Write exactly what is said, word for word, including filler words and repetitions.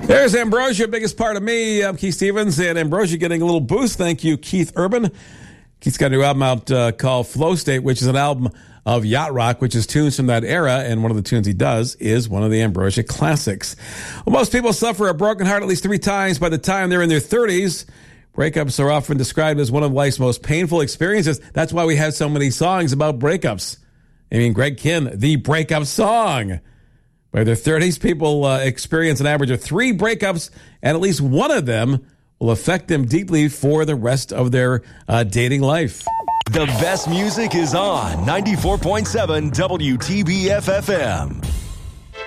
There's Ambrosia, biggest part of me. I'm Keith Stevens, and Ambrosia getting a little boost. Thank you, Keith Urban. Keith's got a new album out uh, called Flow State, which is an album of yacht rock, which is tunes from that era, and one of the tunes he does is one of the Ambrosia classics. Well, most people suffer a broken heart at least three times by the time they're in their thirties. Breakups are often described as one of life's most painful experiences. That's why we have so many songs about breakups. I mean, Greg Kihn, the breakup song. By their thirties, people uh, experience an average of three breakups, and at least one of them will affect them deeply for the rest of their uh, dating life. The best music is on ninety-four point seven W T B F F M.